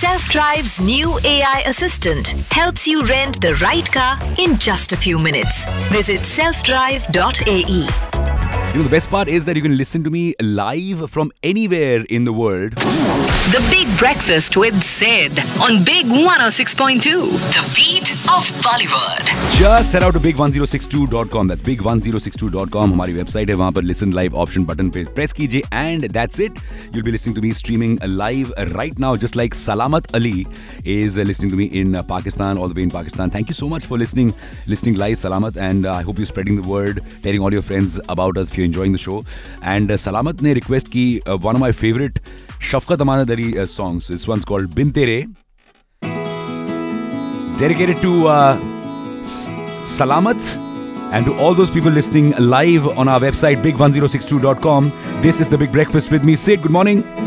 Self-Drive's new AI assistant helps you rent the right car in just a few minutes. Visit selfdrive.ae. The best part is that you can listen to me live from anywhere in the world. The Big Breakfast with Sid on Big 106.2. The beat of Bollywood. Just head out to big1062.com. That's big1062.com. हमारी website है, वहाँ पर listen live option button पे press कीजिए and that's it. You'll be listening to me streaming live right now, just like Salamat Ali is listening to me in Pakistan, all the way in Pakistan. Thank you so much for listening live, Salamat, and I hope you're spreading the word, telling all your friends about us if you're enjoying the show. And Salamat ne request ki one of my favorite Shafqat Amanat Ali songs. This one's called Bin Tere, dedicated to Salamat and to all those people listening live on our website big1062.com. This is the Big Breakfast with me, Sid. Good morning.